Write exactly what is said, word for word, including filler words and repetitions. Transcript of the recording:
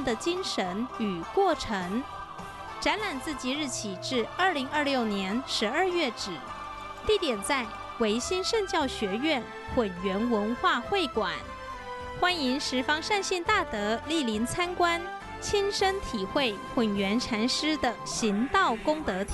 的精神与过程。展览自即日起至二零二六年十二月止，地点在维新圣教学院混元文化会馆。欢迎十方善信大德莅临参观，亲身体会混元禅师的行道功德体。